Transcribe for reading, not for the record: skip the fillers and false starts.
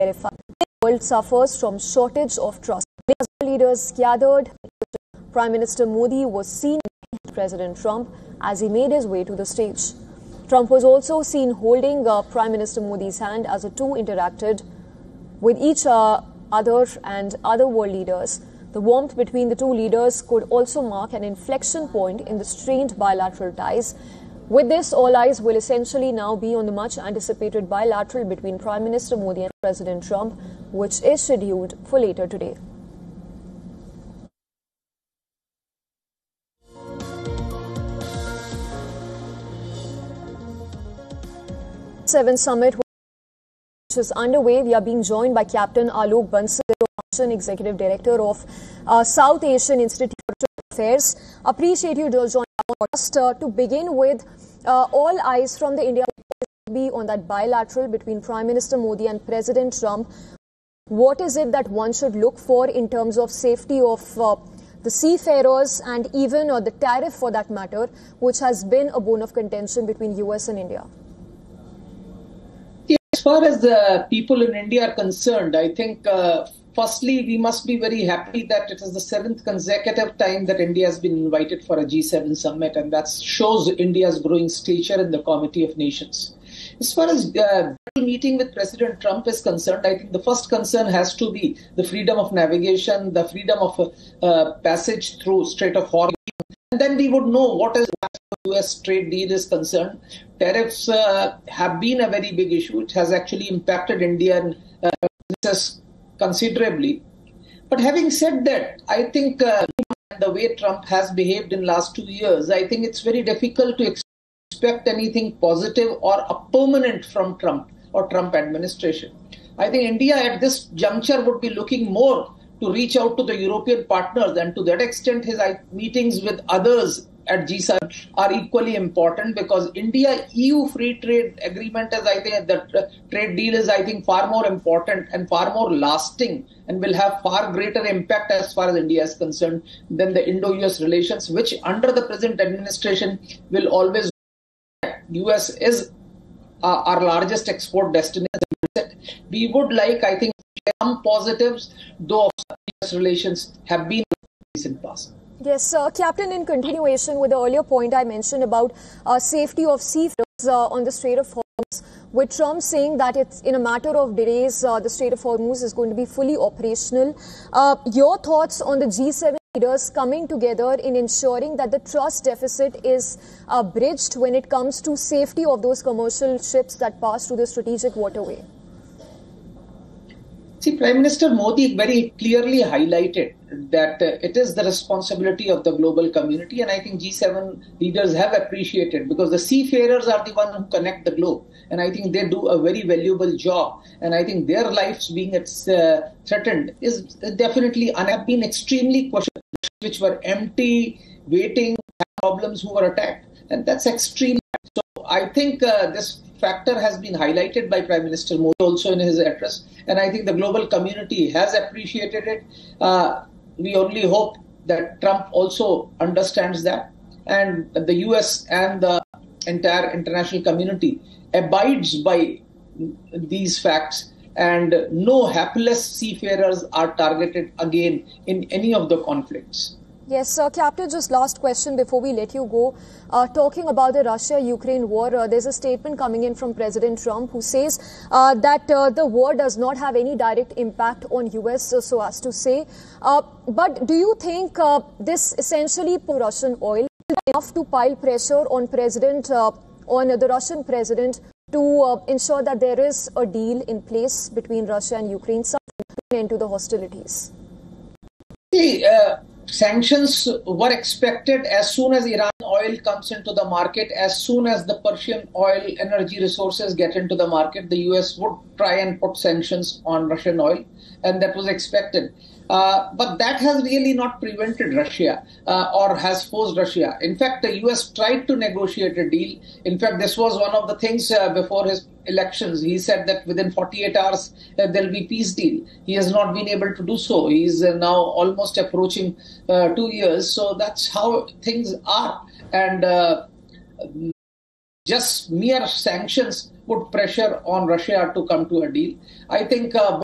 verified. The world suffers from shortage of trust. Leaders gathered. Prime Minister Modi was seen with President Trump as he made his way to the stage. Trump was also seen holding Prime Minister Modi's hand as the two interacted with each other and other world leaders. The warmth between the two leaders could also mark an inflection point in the strained bilateral ties. With this, all eyes will essentially now be on the much-anticipated bilateral between Prime Minister Modi and President Trump, which is scheduled for later today. G7 summit which is underway. We are being joined by Captain Alok Bansal, Executive Director of South Asian Institute for Affairs. Appreciate you joining us. To begin with, all eyes from the India will be on that bilateral between Prime Minister Modi and President Trump. What is it that one should look for in terms of safety of the seafarers and even the tariff for that matter, which has been a bone of contention between US and India? As far as the people in India are concerned, I think firstly, we must be very happy that it is the 7th consecutive time that India has been invited for a G7 summit, and that shows India's growing stature in the Committee of Nations. As far as meeting with President Trump is concerned, I think the first concern has to be the freedom of navigation, the freedom of passage through Strait of Hormuz. And then we would know what is the US trade deal is concerned. Tariffs have been a very big issue. It has actually impacted Indian businesses considerably. But having said that, I think the way Trump has behaved in the last 2 years, I think it's very difficult to expect anything positive or a permanent from Trump or Trump administration. I think India at this juncture would be looking more to reach out to the European partners, and to that extent his meetings with others at G7 are equally important, because India-EU free trade agreement is, I think, the trade deal is, I think, far more important and far more lasting and will have far greater impact as far as India is concerned than the Indo-US relations, which under the present administration will always. US is our largest export destination. We would like, I think, some positives, though US relations have been in the recent past. Yes, Captain, in continuation with the earlier point I mentioned about safety of seafarers on the Strait of Hormuz, with Trump saying that it's in a matter of days, the Strait of Hormuz is going to be fully operational. Your thoughts on the G7 leaders coming together in ensuring that the trust deficit is bridged when it comes to safety of those commercial ships that pass through the strategic waterway? See, Prime Minister Modi very clearly highlighted that it is the responsibility of the global community, and I think G7 leaders have appreciated, because the seafarers are the one who connect the globe, and I think they do a very valuable job, and I think their lives being threatened is definitely, and have been extremely questioned, which were empty, waiting, problems who were attacked, and that's extreme. So I think this factor has been highlighted by Prime Minister Modi also in his address, and I think the global community has appreciated it. We only hope that Trump also understands that, and the US and the entire international community abides by these facts, and no hapless seafarers are targeted again in any of the conflicts. Yes, Captain, just last question before we let you go. Talking about the Russia-Ukraine war, there's a statement coming in from President Trump who says that the war does not have any direct impact on US, so as to say. But do you think this essentially Russian oil is enough to pile pressure on the Russian president to ensure that there is a deal in place between Russia and Ukraine, something to end to the hostilities? Sanctions were expected as soon as Iran oil comes into the market, as soon as the Persian oil energy resources get into the market, the US would try and put sanctions on Russian oil, and that was expected. But that has really not prevented Russia or has forced Russia. In fact, the US tried to negotiate a deal. In fact, this was one of the things before his elections. He said that within 48 hours there will be peace deal. He has not been able to do so. He is now almost approaching 2 years. So that's how things are. And just mere sanctions put pressure on Russia to come to a deal. I think